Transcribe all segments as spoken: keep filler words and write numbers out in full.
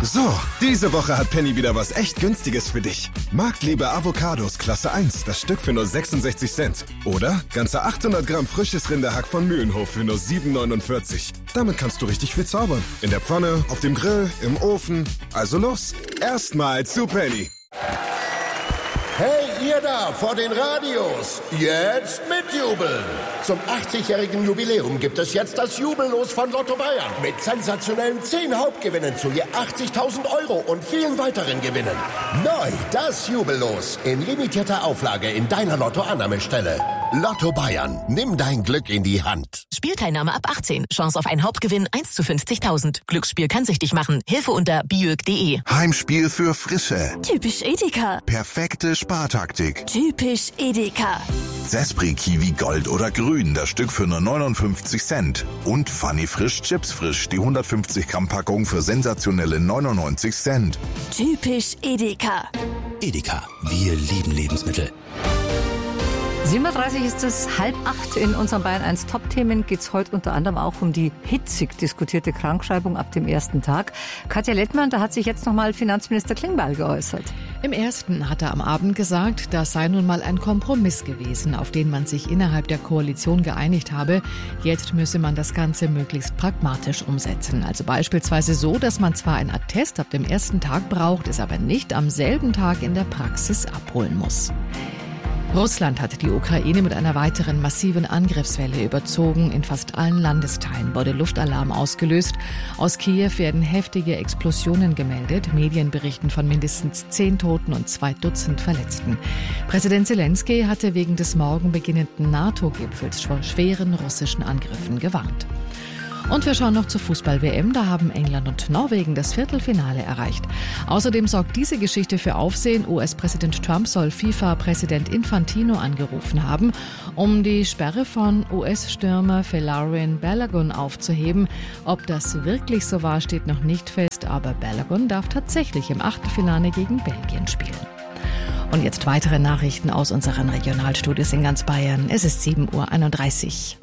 So, diese Woche hat Penny wieder was echt Günstiges für dich. Marktliebe Avocados Klasse eins, das Stück für nur sechsundsechzig Cent. Oder ganze achthundert Gramm frisches Rinderhack von Mühlenhof für nur sieben neunundvierzig. Damit kannst du richtig viel zaubern. In der Pfanne, auf dem Grill, im Ofen. Also los, erstmal zu Penny. Hey, ihr da vor den Radios, jetzt mitjubeln! Zum achtzigjährigen Jubiläum gibt es jetzt das Jubellos von Lotto Bayern. Mit sensationellen zehn Hauptgewinnen zu je achtzigtausend Euro und vielen weiteren Gewinnen. Neu, das Jubellos in limitierter Auflage in deiner Lotto-Annahmestelle. Lotto Bayern, nimm dein Glück in die Hand. Spielteilnahme ab achtzehn. Chance auf einen Hauptgewinn eins zu fünfzigtausend. Glücksspiel kann süchtig machen. Hilfe unter biög punkt de. Heimspiel für Frische. Typisch Edeka. Perfekte Spartaktik. Typisch Edeka. Sespri Kiwi Gold oder Grün, das Stück für nur neunundfünfzig Cent. Und Funny Frisch Chips Frisch, die hundertfünfzig Gramm Packung für sensationelle neunundneunzig Cent. Typisch Edeka. Edeka, wir lieben Lebensmittel. sieben Uhr dreißig ist es, halb acht. In unseren Bayern eins Top-Themen geht es heute unter anderem auch um die hitzig diskutierte Krankschreibung ab dem ersten Tag. Katja Lettmann, da hat sich jetzt nochmal Finanzminister Klingbeil geäußert. Im ersten hat er am Abend gesagt, das sei nun mal ein Kompromiss gewesen, auf den man sich innerhalb der Koalition geeinigt habe. Jetzt müsse man das Ganze möglichst pragmatisch umsetzen. Also beispielsweise so, dass man zwar ein Attest ab dem ersten Tag braucht, es aber nicht am selben Tag in der Praxis abholen muss. Russland hat die Ukraine mit einer weiteren massiven Angriffswelle überzogen. In fast allen Landesteilen wurde Luftalarm ausgelöst. Aus Kiew werden heftige Explosionen gemeldet. Medien berichten von mindestens zehn Toten und zwei Dutzend Verletzten. Präsident Zelensky hatte wegen des morgen beginnenden NATO-Gipfels vor schweren russischen Angriffen gewarnt. Und wir schauen noch zur Fußball-W M. Da haben England und Norwegen das Viertelfinale erreicht. Außerdem sorgt diese Geschichte für Aufsehen. U S-Präsident Trump soll FIFA-Präsident Infantino angerufen haben, um die Sperre von U S-Stürmer Folarin Balogun aufzuheben. Ob das wirklich so war, steht noch nicht fest. Aber Balogun darf tatsächlich im Achtelfinale gegen Belgien spielen. Und jetzt weitere Nachrichten aus unseren Regionalstudios in ganz Bayern. Es ist sieben Uhr einunddreißig.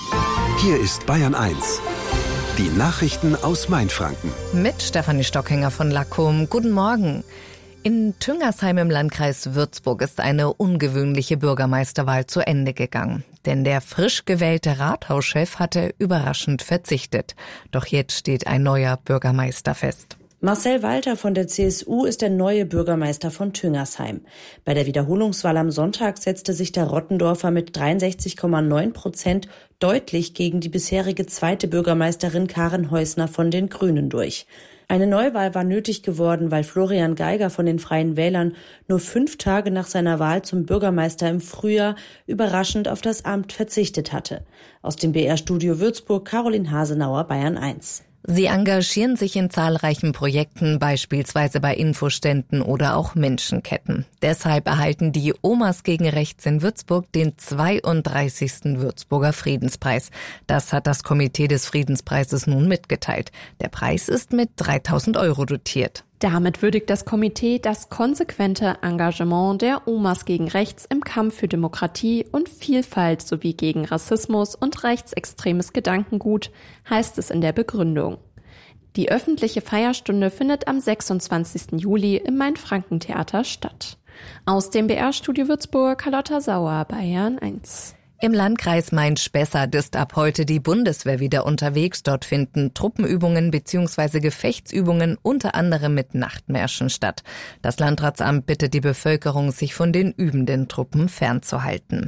Hier ist Bayern eins. Die Nachrichten aus Mainfranken. Mit Stefanie Stockhänger von Lackum. Guten Morgen. In Tüngersheim im Landkreis Würzburg ist eine ungewöhnliche Bürgermeisterwahl zu Ende gegangen. Denn der frisch gewählte Rathauschef hatte überraschend verzichtet. Doch jetzt steht ein neuer Bürgermeister fest. Marcel Walter von der C S U ist der neue Bürgermeister von Tüngersheim. Bei der Wiederholungswahl am Sonntag setzte sich der Rottendorfer mit dreiundsechzig Komma neun Prozent deutlich gegen die bisherige zweite Bürgermeisterin Karen Heusner von den Grünen durch. Eine Neuwahl war nötig geworden, weil Florian Geiger von den Freien Wählern nur fünf Tage nach seiner Wahl zum Bürgermeister im Frühjahr überraschend auf das Amt verzichtet hatte. Aus dem B R-Studio Würzburg, Caroline Hasenauer, Bayern eins. Sie engagieren sich in zahlreichen Projekten, beispielsweise bei Infoständen oder auch Menschenketten. Deshalb erhalten die Omas gegen Rechts in Würzburg den zweiunddreißigsten Würzburger Friedenspreis. Das hat das Komitee des Friedenspreises nun mitgeteilt. Der Preis ist mit dreitausend Euro dotiert. Damit würdigt das Komitee das konsequente Engagement der Omas gegen Rechts im Kampf für Demokratie und Vielfalt sowie gegen Rassismus und rechtsextremes Gedankengut, heißt es in der Begründung. Die öffentliche Feierstunde findet am sechsundzwanzigsten Juli im Mainfranken-Theater statt. Aus dem B R-Studio Würzburg, Carlotta Sauer, Bayern eins. Im Landkreis Main-Spessart ist ab heute die Bundeswehr wieder unterwegs. Dort finden Truppenübungen bzw. Gefechtsübungen unter anderem mit Nachtmärschen statt. Das Landratsamt bittet die Bevölkerung, sich von den übenden Truppen fernzuhalten.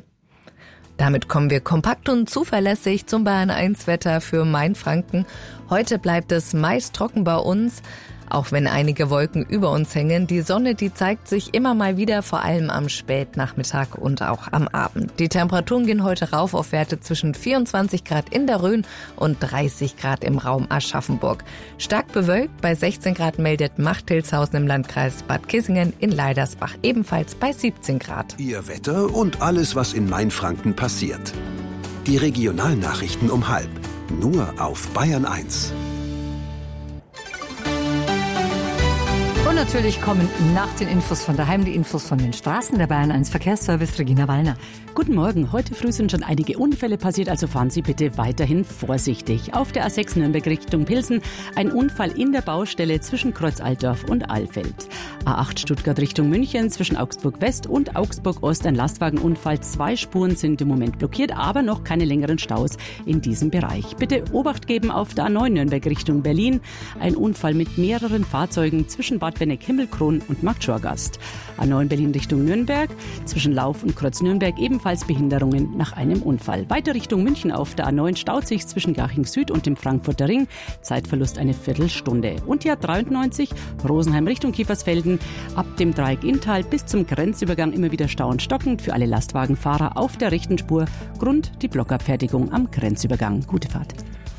Damit kommen wir kompakt und zuverlässig zum Bayern eins Wetter für Mainfranken. Heute bleibt es meist trocken bei uns. Auch wenn einige Wolken über uns hängen, die Sonne, die zeigt sich immer mal wieder, vor allem am Spätnachmittag und auch am Abend. Die Temperaturen gehen heute rauf auf Werte zwischen vierundzwanzig Grad in der Rhön und dreißig Grad im Raum Aschaffenburg. Stark bewölkt, bei sechzehn Grad meldet Machthildshausen im Landkreis Bad Kissingen, in Leidersbach ebenfalls bei siebzehn Grad. Ihr Wetter und alles, was in Mainfranken passiert. Die Regionalnachrichten um halb. Nur auf Bayern eins. natürlich kommen nach den Infos von daheim die Infos von den Straßen. Der Bayern eins Verkehrsservice, Regina Wallner. Guten Morgen. Heute früh sind schon einige Unfälle passiert, also fahren Sie bitte weiterhin vorsichtig. Auf der A sechs Nürnberg Richtung Pilsen ein Unfall in der Baustelle zwischen Kreuz Altdorf und Alfeld. A acht Stuttgart Richtung München zwischen Augsburg West und Augsburg Ost ein Lastwagenunfall. Zwei Spuren sind im Moment blockiert, aber noch keine längeren Staus in diesem Bereich. Bitte Obacht geben auf der A neun Nürnberg Richtung Berlin. Ein Unfall mit mehreren Fahrzeugen zwischen Bad Benneck-Himmelkron und Marktschorgast. A neun Berlin Richtung Nürnberg zwischen Lauf und Kreuz Nürnberg ebenfalls Behinderungen nach einem Unfall. Weiter Richtung München auf der A neun staut sich zwischen Garching Süd und dem Frankfurter Ring. Zeitverlust eine Viertelstunde. Und die A dreiundneunzig Rosenheim Richtung Kiefersfelden ab dem Dreieck Inntal bis zum Grenzübergang immer wieder stauend stockend für alle Lastwagenfahrer auf der rechten Spur. Grund die Blockabfertigung am Grenzübergang. Gute Fahrt.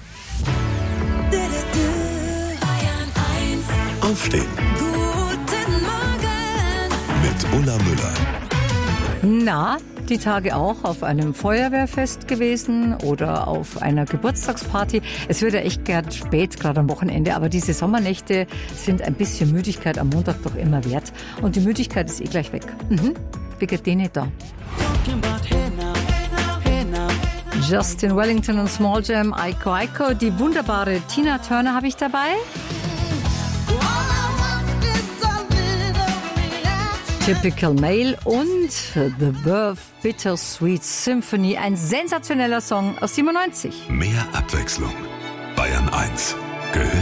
Aufstehen. Guten Morgen. Mit Ulla Müller. Na, die Tage auch auf einem Feuerwehrfest gewesen oder auf einer Geburtstagsparty. Es wird ja echt gerade spät, gerade am Wochenende, aber diese Sommernächte sind ein bisschen Müdigkeit am Montag doch immer wert. Und die Müdigkeit ist eh gleich weg. Mhm. Wie geht die nicht da? Justin Wellington und Small Jam, Aiko Aiko. Die wunderbare Tina Turner habe ich dabei. Typical Male und The Verve Bittersweet Symphony, ein sensationeller Song aus siebenundneunzig. Mehr Abwechslung. Bayern eins. Gehört